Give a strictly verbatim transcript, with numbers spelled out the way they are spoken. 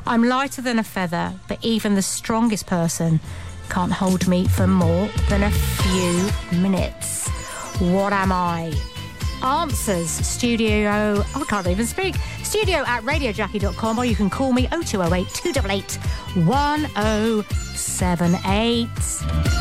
I'm lighter than a feather, but even the strongest person can't hold me for more than a few minutes. What am I? Answers, studio, oh, I can't even speak, studio at radio jackie dot com, or you can call me oh two oh eight, two eight eight, one oh seven eight.